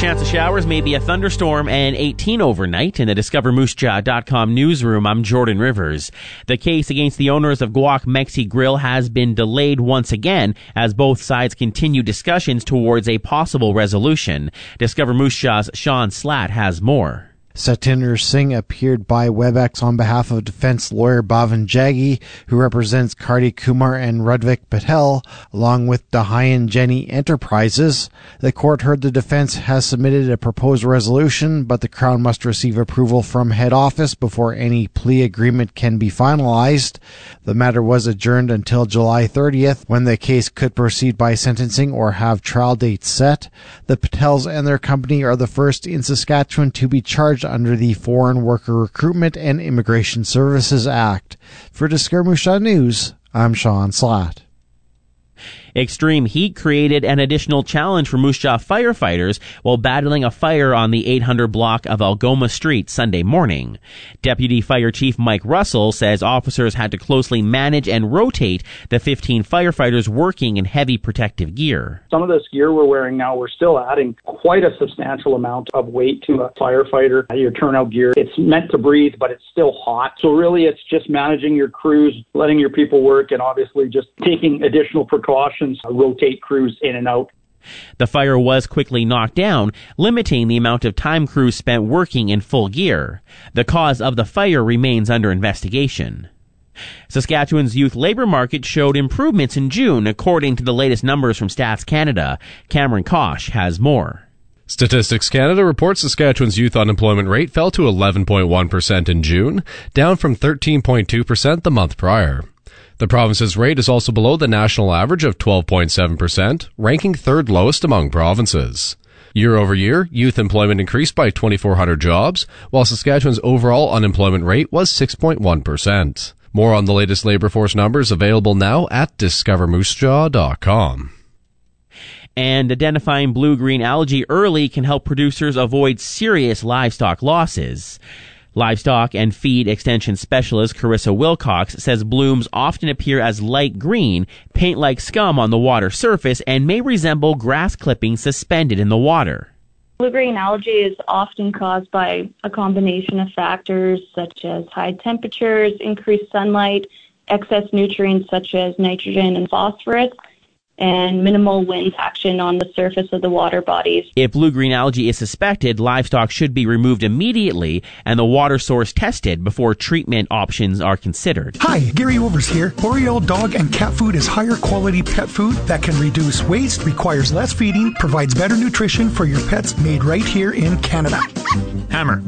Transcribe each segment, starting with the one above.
chance of showers, maybe a thunderstorm, and 18 overnight. In the DiscoverMooseJaw.com newsroom, I'm Jordan Rivers. The case against the owners of Guac Mexi Grill has been delayed once again as both sides continue discussions towards a possible resolution. Discover Moose Jaw's Sean Slatt has more. Satinder Singh appeared by WebEx on behalf of defense lawyer Bhavan Jaggi, who represents Karti Kumar and Rudvik Patel, along with Dahayan Jenny Enterprises. The court heard the defense has submitted a proposed resolution, but the Crown must receive approval from head office before any plea agreement can be finalized. The matter was adjourned until July 30th, when the case could proceed by sentencing or have trial dates set. The Patels and their company are the first in Saskatchewan to be charged under the Foreign Worker Recruitment and Immigration Services Act. For Discover Moose Jaw News, I'm Sean Slatt. Extreme heat created an additional challenge for Moose Jaw firefighters while battling a fire on the 800 block of Algoma Street Sunday morning. Deputy Fire Chief Mike Russell says officers had to closely manage and rotate the 15 firefighters working in heavy protective gear. Some of this gear we're wearing now, we're still adding quite a substantial amount of weight to a firefighter. Your turnout gear, it's meant to breathe, but it's still hot. So really it's just managing your crews, letting your people work, and obviously just taking additional precautions. Rotate crews in and out. The fire was quickly knocked down, limiting the amount of time crews spent working in full gear. The cause of the fire remains under investigation. Saskatchewan's youth labor market showed improvements in June, according to the latest numbers from Stats Canada. Cameron Kosh has more. Statistics Canada reports Saskatchewan's youth unemployment rate fell to 11.1% in June, down from 13.2% the month prior. The province's rate is also below the national average of 12.7%, ranking third lowest among provinces. Year over year, youth employment increased by 2,400 jobs, while Saskatchewan's overall unemployment rate was 6.1%. More on the latest labor force numbers available now at DiscoverMooseJaw.com. And identifying blue-green algae early can help producers avoid serious livestock losses. Livestock and feed extension specialist Carissa Wilcox says blooms often appear as light green, paint like scum on the water surface, and may resemble grass clippings suspended in the water. Blue-green algae is often caused by a combination of factors such as high temperatures, increased sunlight, excess nutrients such as nitrogen and phosphorus, and minimal wind action on the surface of the water bodies. If blue-green algae is suspected, livestock should be removed immediately and the water source tested before treatment options are considered. Hi, Gary Overs here. Boreal dog and cat food is higher quality pet food that can reduce waste, requires less feeding, provides better nutrition for your pets, made right here in Canada. Hammer.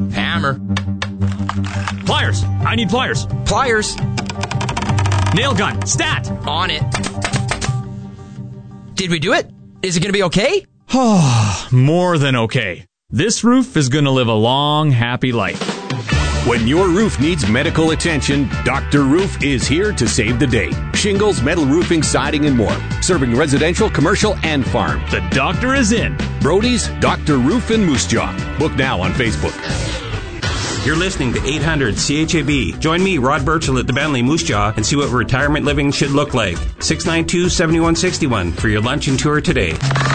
Pliers. I need pliers. Pliers. Nail gun. Stat. On it. Did we do it? Is it going to be okay? More than okay. This roof is going to live a long, happy life. When your roof needs medical attention, Dr. Roof is here to save the day. Shingles, metal roofing, siding, and more. Serving residential, commercial, and farm. The doctor is in. Brody's, Dr. Roof in Moose Jaw. Book now on Facebook. You're listening to 800 CHAB. Join me, Rod Burchell, at the Bentley Moose Jaw and see what retirement living should look like. 692-7161 for your lunch and tour today.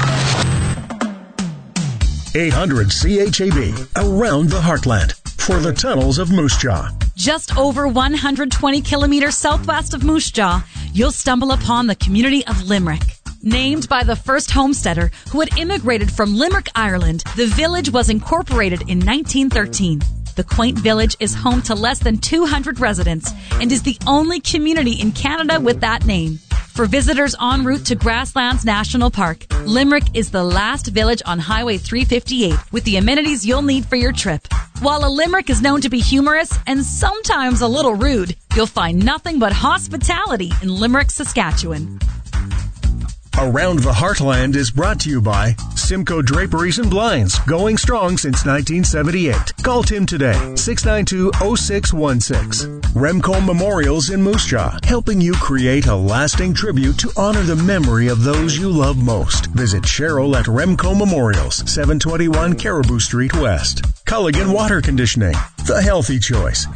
800 CHAB, around the heartland, for the tunnels of Moose Jaw. Just over 120 kilometers southwest of Moose Jaw, you'll stumble upon the community of Limerick. Named by the first homesteader who had immigrated from Limerick, Ireland, the village was incorporated in 1913. The quaint village is home to less than 200 residents and is the only community in Canada with that name. For visitors en route to Grasslands National Park, Limerick is the last village on Highway 358 with the amenities you'll need for your trip. While a Limerick is known to be humorous and sometimes a little rude, you'll find nothing but hospitality in Limerick, Saskatchewan. Around the Heartland is brought to you by Simcoe Draperies and Blinds, going strong since 1978. Call Tim today, 692-0616. Remco Memorials in Moose Jaw, helping you create a lasting tribute to honor the memory of those you love most. Visit Cheryl at Remco Memorials, 721 Caribou Street West. Culligan Water Conditioning, the healthy choice.